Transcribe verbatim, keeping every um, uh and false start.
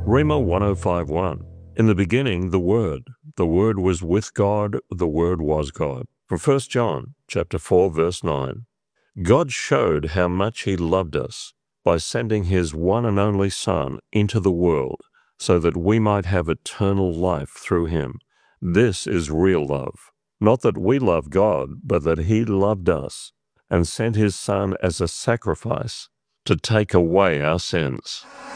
Rhema one oh five one. In the beginning, the Word. The Word was with God. The Word was God. From First John chapter four, verse nine. God showed how much He loved us by sending His one and only Son into the world so that we might have eternal life through Him. This is real love. Not that we love God, but that He loved us and sent His Son as a sacrifice to take away our sins.